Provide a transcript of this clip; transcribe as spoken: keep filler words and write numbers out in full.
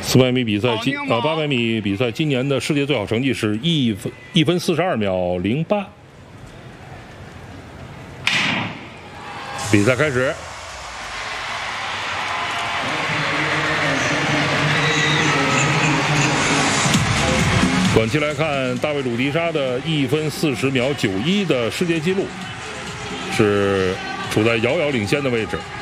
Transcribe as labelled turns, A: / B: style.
A: 四百米比赛今呃八百米比赛今年的世界最好成绩是一分一分四十二秒零八。比赛开始。短期来看，大卫鲁迪沙的一分四十秒九一的世界纪录是处在遥遥领先的位置。